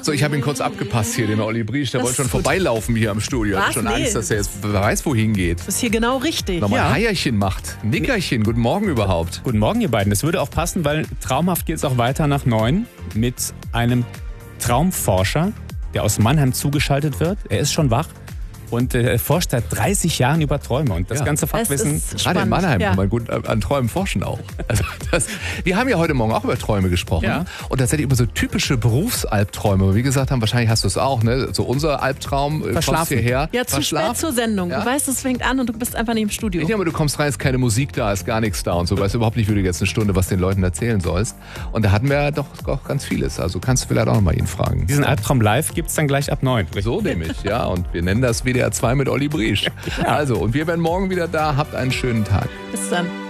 So, ich habe ihn kurz abgepasst hier, den Olli Briesch. Der Das wollte schon ist gut. vorbeilaufen hier am Studio. Hatte Was? schon Nee. Angst, dass er jetzt weiß, wohin geht. Das ist hier genau richtig. Nochmal Ja. ein Heierchen macht. Nickerchen, guten Morgen überhaupt. Guten Morgen, ihr beiden. Das würde auch passen, weil traumhaft geht es auch weiter nach 9 mit einem Traumforscher, der aus Mannheim zugeschaltet wird. Er ist schon wach und forscht seit 30 Jahren über Träume. Und das Ja. ganze Es Fachwissen. ist Gerade spannend. in Mannheim Ja. kann man gut an Träumen forschen auch. Also wir haben ja heute Morgen auch über Träume gesprochen. Ja. Und tatsächlich über so typische Berufsalbträume. Aber wie gesagt haben, wahrscheinlich hast du es auch, ne? So unser Albtraum, kommst Verschlafen. hierher. Ja, zu spät zur Sendung. Ja. Du weißt, es fängt an und du bist einfach nicht im Studio. Ich denke mal, du kommst rein, ist keine Musik da, ist gar nichts da und so. Du weißt überhaupt nicht, wie du jetzt eine Stunde was den Leuten erzählen sollst. Und da hatten wir ja doch auch ganz vieles. Also kannst du vielleicht auch noch mal ihn fragen. Diesen Albtraum live gibt es dann gleich ab 9. So nämlich, ja. Und wir nennen das WDR 2 mit Olli Briesch. Also, und wir werden morgen wieder da. Habt einen schönen Tag. Bis dann.